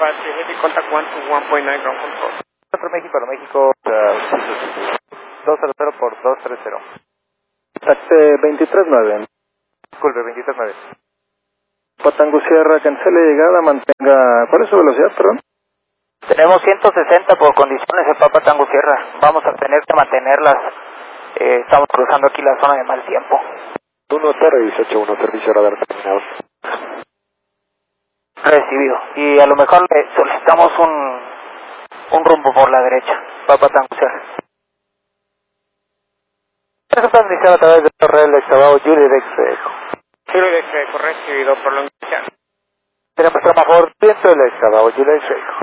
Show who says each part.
Speaker 1: Apache, heavy contact 121.9 ground control.
Speaker 2: Centro México, México, 200 por 230.
Speaker 3: 23.9.
Speaker 2: Disculpe, 23.9.
Speaker 3: Patango Sierra, cancele llegada, mantenga... ¿Cuál es su velocidad, perdón?
Speaker 4: Tenemos 160 por condiciones de Papa Tango Sierra. Vamos a tener que mantenerlas. Estamos cruzando aquí la zona de mal tiempo.
Speaker 5: 1-0-18-1, servicio radar terminado.
Speaker 4: Recibido. Y a lo mejor le solicitamos un rumbo por la derecha. Papa Tango Sierra.
Speaker 2: Esta transmisión a través de Torre Exabao, Julie Dex.
Speaker 1: Julie Dex, recibido, prolongación.
Speaker 2: Tenemos a favor, viento del Exabao, Julie Dex.